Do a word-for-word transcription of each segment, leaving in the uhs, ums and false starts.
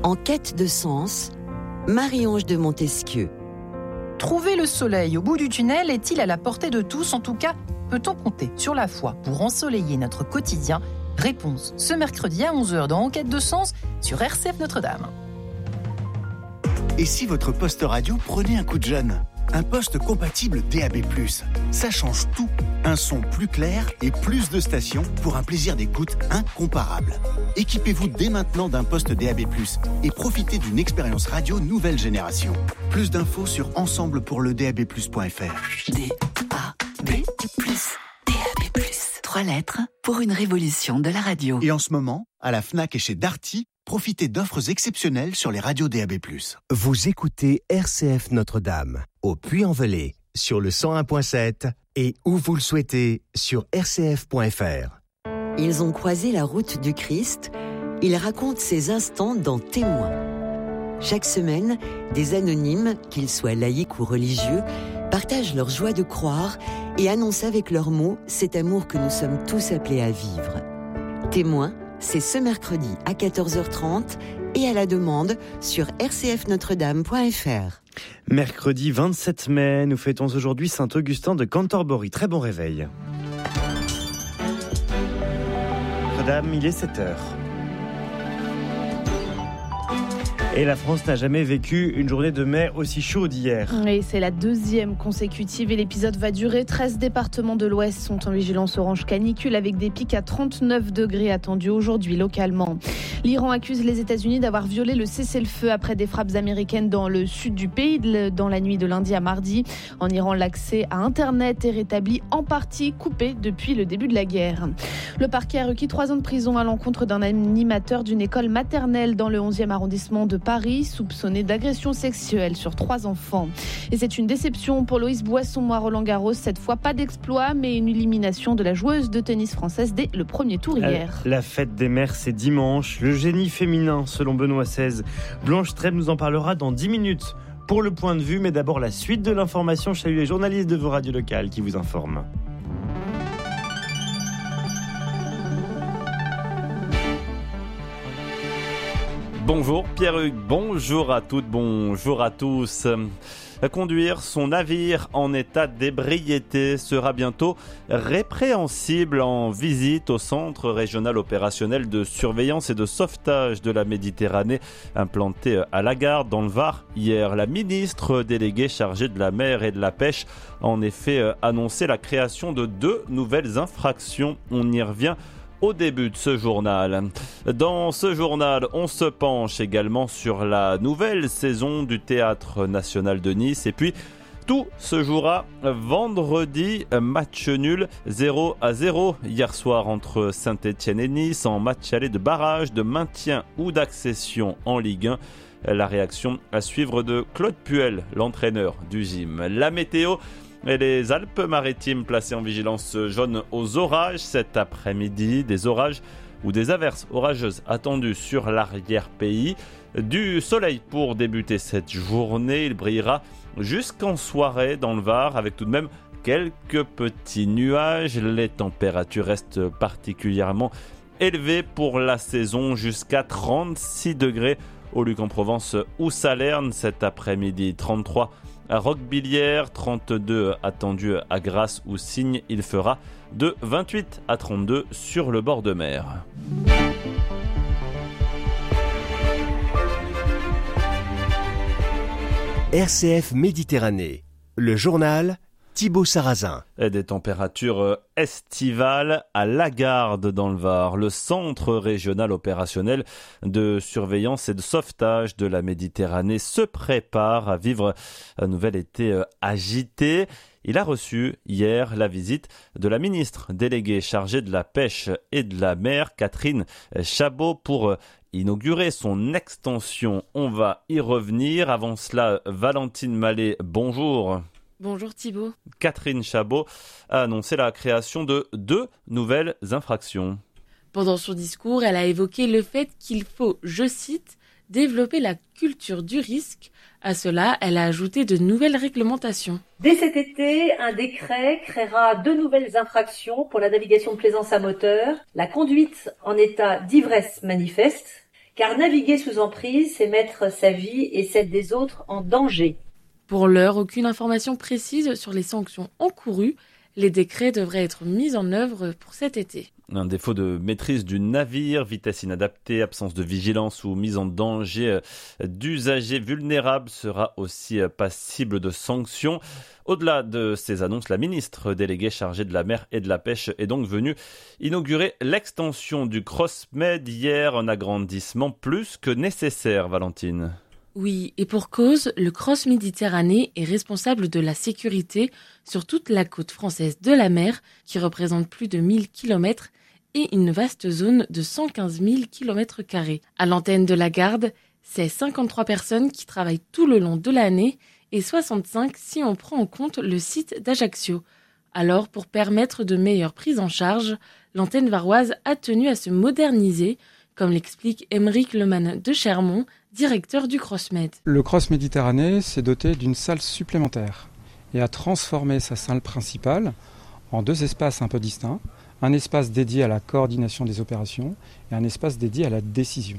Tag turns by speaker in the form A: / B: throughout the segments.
A: En quête de sens, Marie-Ange de Montesquieu.
B: Trouver le soleil au bout du tunnel est-il à la portée de tous ? En tout cas, peut-on compter sur la foi pour ensoleiller notre quotidien ? Réponse ce mercredi à onze heures dans En quête de sens sur R C F Notre-Dame.
C: Et si votre poste radio prenait un coup de jeune ? Un poste compatible D A B plus, ça change tout. Un son plus clair et plus de stations pour un plaisir d'écoute incomparable. Équipez-vous dès maintenant d'un poste D A B plus et profitez d'une expérience radio nouvelle génération. Plus d'infos sur ensemble pour le D A B plus point F R.
D: D A B plus, D A B plus. Trois lettres pour une révolution de la radio.
C: Et en ce moment, à la Fnac et chez Darty, profitez d'offres exceptionnelles sur les radios D A B plus.
E: Vous écoutez R C F Notre-Dame, au Puy-en-Velay, sur le cent un virgule sept et où vous le souhaitez, sur R C F point F R.
A: Ils ont croisé la route du Christ. Ils racontent ces instants dans Témoins. Chaque semaine, des anonymes, qu'ils soient laïcs ou religieux, partagent leur joie de croire et annoncent avec leurs mots cet amour que nous sommes tous appelés à vivre. Témoins, c'est ce mercredi à quatorze heures trente et à la demande sur r c f notre dame point f r.
F: Mercredi vingt-sept mai, nous fêtons aujourd'hui Saint-Augustin de Cantorbéry. Très bon réveil. Notre-Dame, il est sept heures. Et la France n'a jamais vécu une journée de mai aussi chaude hier.
G: Et c'est la deuxième consécutive et l'épisode va durer. treize départements de l'Ouest sont en vigilance orange canicule avec des pics à trente-neuf degrés attendus aujourd'hui localement. L'Iran accuse les États-Unis d'avoir violé le cessez-le-feu après des frappes américaines dans le sud du pays dans la nuit de lundi à mardi. En Iran, l'accès à Internet est rétabli en partie coupé depuis le début de la guerre. Le parquet a requis trois ans de prison à l'encontre d'un animateur d'une école maternelle dans le onzième arrondissement de Paris, soupçonné d'agression sexuelle sur trois enfants. Et c'est une déception pour Loïs Boisson à Roland-Garros. Cette fois, pas d'exploit, mais une élimination de la joueuse de tennis française dès le premier tour hier.
F: La fête des mères, c'est dimanche. Le génie féminin, selon Benoît seize. Blanche Trèbe nous en parlera dans dix minutes pour le point de vue. Mais d'abord, la suite de l'information. Salut les journalistes de vos radios locales qui vous informent.
H: Bonjour Pierre-Hugues, bonjour à toutes, bonjour à tous. Conduire son navire en état d'ébriété sera bientôt répréhensible en visite au Centre régional opérationnel de surveillance et de sauvetage de la Méditerranée implanté à Lagarde dans le Var. Hier, la ministre déléguée chargée de la mer et de la pêche a en effet annoncé la création de deux nouvelles infractions. On y revient au début de ce journal. Dans ce journal, on se penche également sur la nouvelle saison du Théâtre National de Nice. Et puis, tout se jouera vendredi. Match nul zéro à zéro hier soir entre Saint-Etienne et Nice en match aller de barrage, de maintien ou d'accession en Ligue un. La réaction à suivre de Claude Puel, l'entraîneur du gym. La météo et les Alpes-Maritimes placées en vigilance jaune aux orages cet après-midi. Des orages ou des averses orageuses attendues sur l'arrière-pays. Du soleil pour débuter cette journée. Il brillera jusqu'en soirée dans le Var avec tout de même quelques petits nuages. Les températures restent particulièrement élevées pour la saison jusqu'à trente-six degrés au Luc-en-Provence ou Salerne cet après-midi. trente-trois à Roquebillière, trente-deux attendu à Grasse ou Signes. Il fera de vingt-huit à trente-deux sur le bord de mer.
E: R C F Méditerranée, le journal Thibaut Sarrazin.
H: Et des températures estivales à Lagarde dans le Var. Le centre régional opérationnel de surveillance et de sauvetage de la Méditerranée se prépare à vivre un nouvel été agité. Il a reçu hier la visite de la ministre déléguée chargée de la pêche et de la mer, Catherine Chabot, pour inaugurer son extension. On va y revenir. Avant cela, Valentine Mallet, bonjour.
I: Bonjour Thibaut.
H: Catherine Chabot a annoncé la création de deux nouvelles infractions.
I: Pendant son discours, elle a évoqué le fait qu'il faut, je cite, « développer la culture du risque ». À cela, elle a ajouté de nouvelles réglementations.
J: Dès cet été, un décret créera deux nouvelles infractions pour la navigation de plaisance à moteur, la conduite en état d'ivresse manifeste car naviguer sous emprise, c'est mettre sa vie et celle des autres en danger.
I: Pour l'heure, aucune information précise sur les sanctions encourues. Les décrets devraient être mis en œuvre pour cet été.
H: Un défaut de maîtrise du navire, vitesse inadaptée, absence de vigilance ou mise en danger d'usagers vulnérables sera aussi passible de sanctions. Au-delà de ces annonces, la ministre déléguée chargée de la mer et de la pêche est donc venue inaugurer l'extension du CrossMed hier, un agrandissement plus que nécessaire, Valentine.
I: Oui, et pour cause, le Cross Méditerranée est responsable de la sécurité sur toute la côte française de la mer, qui représente plus de mille kilomètres et une vaste zone de cent quinze mille kilomètres carrés. À l'antenne de la Garde, c'est cinquante-trois personnes qui travaillent tout le long de l'année et soixante-cinq si on prend en compte le site d'Ajaccio. Alors, pour permettre de meilleures prises en charge, l'antenne varoise a tenu à se moderniser, comme l'explique Émeric Lemann de Chermont, directeur du CrossMed.
K: Le Cross Méditerranée s'est doté d'une salle supplémentaire et a transformé sa salle principale en deux espaces un peu distincts, un espace dédié à la coordination des opérations et un espace dédié à la décision.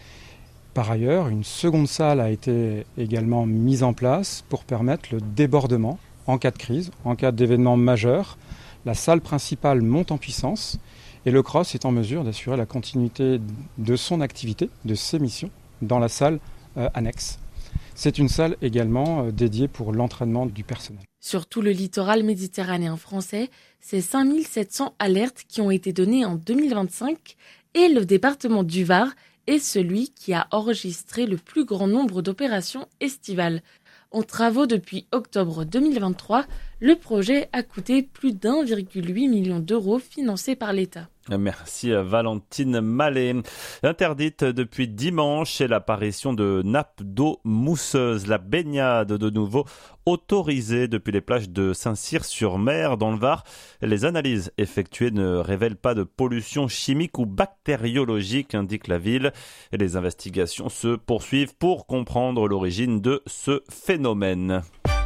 K: Par ailleurs, une seconde salle a été également mise en place pour permettre le débordement en cas de crise, en cas d'événement majeur. La salle principale monte en puissance et le Cross est en mesure d'assurer la continuité de son activité, de ses missions, dans la salle euh, annexe. C'est une salle également euh, dédiée pour l'entraînement du personnel.
I: Sur tout le littoral méditerranéen français, c'est cinq mille sept cents alertes qui ont été données en deux mille vingt-cinq et le département du Var est celui qui a enregistré le plus grand nombre d'opérations estivales. En travaux depuis octobre deux mille vingt-trois, le projet a coûté plus d'un virgule huit million d'euros financés par l'État.
H: Merci Valentine Mallet. Interdite depuis dimanche est l'apparition de nappes d'eau mousseuse. La baignade de nouveau autorisée depuis les plages de Saint-Cyr-sur-Mer dans le Var. Les analyses effectuées ne révèlent pas de pollution chimique ou bactériologique, indique la ville. Et les investigations se poursuivent pour comprendre l'origine de ce phénomène.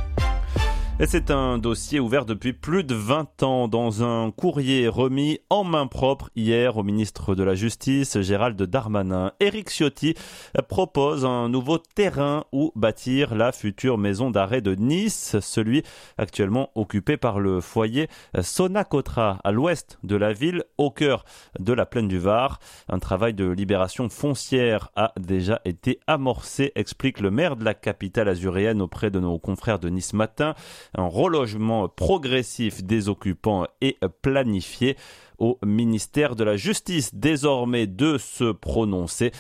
H: Et c'est un dossier ouvert depuis plus de vingt ans dans un courrier remis en main propre hier au ministre de la Justice, Gérald Darmanin. Éric Ciotti propose un nouveau terrain où bâtir la future maison d'arrêt de Nice, celui actuellement occupé par le foyer Sonacotra à l'ouest de la ville, au cœur de la plaine du Var. Un travail de libération foncière a déjà été amorcé, explique le maire de la capitale azuréenne auprès de nos confrères de Nice Matin. Un relogement progressif des occupants est planifié. Au ministère de la Justice désormais de se prononcer.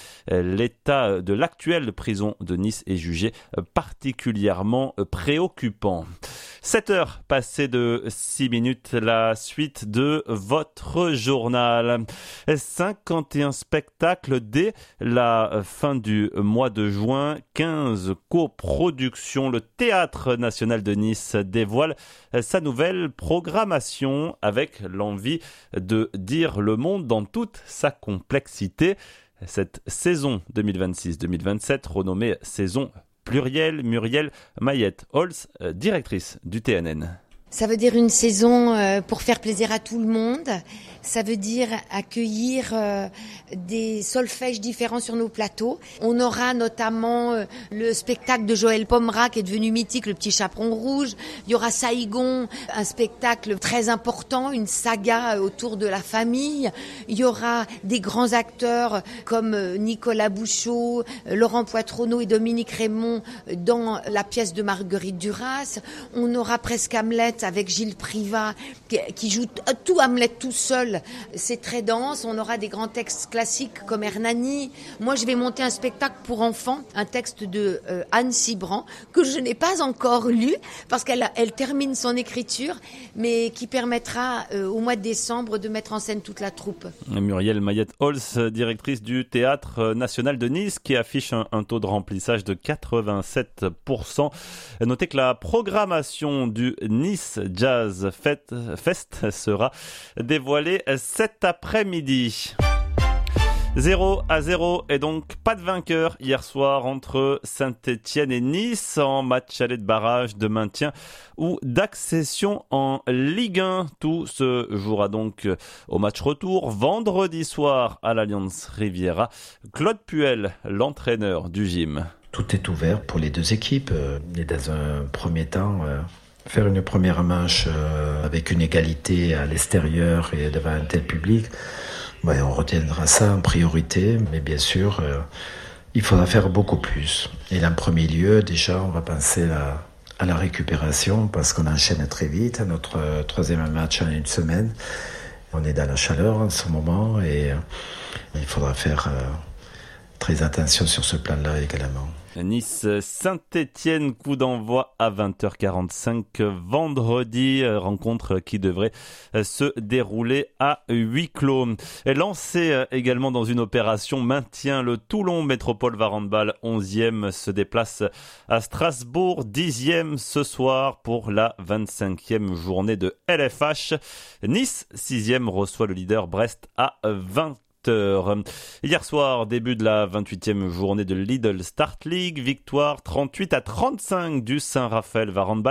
H: L'état de l'actuelle prison de Nice est jugé particulièrement préoccupant. sept heures passées de six minutes, la suite de votre journal. cinquante et un spectacles dès la fin du mois de juin, quinze coproductions. Le Théâtre National de Nice dévoile sa nouvelle programmation avec l'envie de de dire le monde dans toute sa complexité. Cette saison deux mille vingt-six deux mille vingt-sept, renommée saison plurielle, Muriel Mayette-Holz, directrice du T N N.
L: Ça veut dire une saison euh, pour faire plaisir à tout le monde. Ça veut dire accueillir euh, des solfèges différents sur nos plateaux. On aura notamment euh, le spectacle de Joël Pomera qui est devenu mythique, Le Petit Chaperon Rouge. Il y aura Saïgon, un spectacle très important, une saga autour de la famille. Il y aura des grands acteurs comme Nicolas Bouchot, Laurent Poitronneau et Dominique Raymond dans la pièce de Marguerite Duras. On aura presque Hamlet avec Gilles Privat qui, qui joue t- tout Hamlet tout seul. C'est très dense. On aura des grands textes classiques comme Hernani. Moi, je vais monter un spectacle pour enfants, un texte de euh, Anne Cibran que je n'ai pas encore lu parce qu'elle a, elle termine son écriture, mais qui permettra euh, au mois de décembre de mettre en scène toute la troupe.
H: Muriel Mayette-Holz, directrice du Théâtre National de Nice, qui affiche un, un taux de remplissage de quatre-vingt-sept pour cent. Notez que la programmation du Nice Jazz Fest sera dévoilée cet après-midi. zéro à zéro et donc pas de vainqueur hier soir entre Saint-Etienne et Nice en match aller de barrage de maintien ou d'accession en Ligue un. Tout se jouera donc au match retour vendredi soir à l'Allianz Riviera. Claude Puel, l'entraîneur du gym.
M: Tout est ouvert pour les deux équipes. Et dans un premier temps, faire une première manche avec une égalité à l'extérieur et devant un tel public, ouais, on retiendra ça en priorité, mais bien sûr, euh, il faudra faire beaucoup plus. Et en premier lieu, déjà, on va penser à, à la récupération, parce qu'on enchaîne très vite. Notre euh, troisième match en une semaine. On est dans la chaleur en ce moment, et euh, il faudra faire euh, très attention sur ce plan-là également.
H: Nice-Saint-Etienne, coup d'envoi à vingt heures quarante-cinq vendredi, rencontre qui devrait se dérouler à huis clos. Lancé également dans une opération maintien, le Toulon Métropole Varandball onzième se déplace à Strasbourg, dixième ce soir pour la vingt-cinquième journée de L F H. Nice, sixième, reçoit le leader Brest à vingt heures. Hier soir, début de la vingt-huitième journée de Lidl Start League, victoire trente-huit à trente-cinq du Saint-Raphaël Varandball.